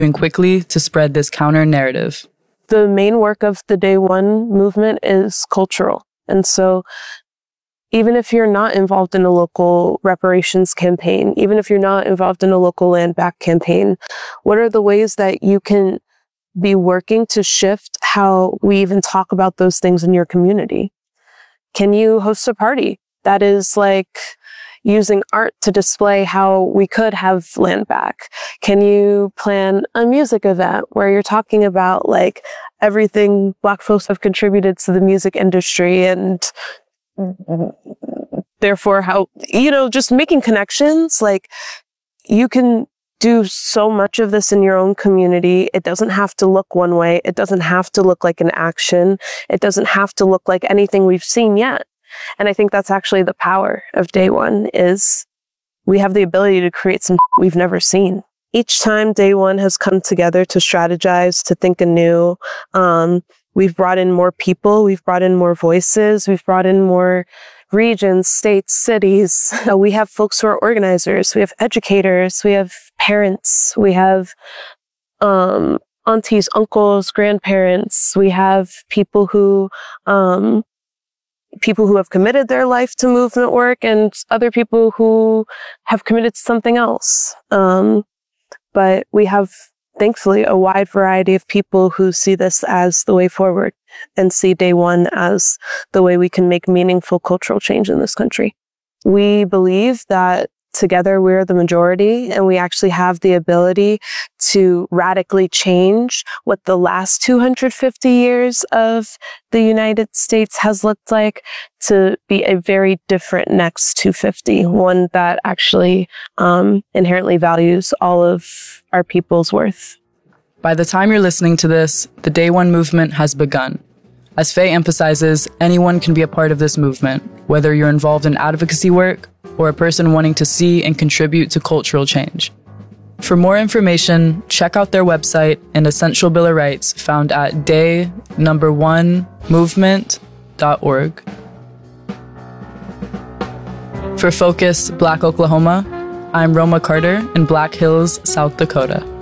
quickly to spread this counter narrative. The main work of the Day One movement is cultural. And so even if you're not involved in a local reparations campaign, even if you're not involved in a local land back campaign, what are the ways that you can be working to shift how we even talk about those things in your community? Can you host a party that is like using art to display how we could have land back? Can you plan a music event where you're talking about like everything Black folks have contributed to the music industry and therefore how, just making connections? Like, you can do so much of this in your own community. It doesn't have to look one way. It doesn't have to look like an action. It doesn't have to look like anything we've seen yet. And I think that's actually the power of Day One, is we have the ability to create some we've never seen. Each time Day One has come together to strategize, to think anew, we've brought in more people, we've brought in more voices, we've brought in more regions, states, cities. We have folks who are organizers, we have educators, we have parents, we have aunties, uncles, grandparents, we have people who have committed their life to movement work and other people who have committed to something else. But we have, thankfully, a wide variety of people who see this as the way forward and see Day One as the way we can make meaningful cultural change in this country. We believe that together we're the majority, and we actually have the ability to radically change what the last 250 years of the United States has looked like to be a very different next 250, one that actually inherently values all of our people's worth. By the time you're listening to this, the Day One movement has begun. As Faye emphasizes, anyone can be a part of this movement, whether you're involved in advocacy work or a person wanting to see and contribute to cultural change. For more information, check out their website and Essential Bill of Rights found at day1movement.org. For Focus Black Oklahoma, I'm Roma Carter in Black Hills, South Dakota.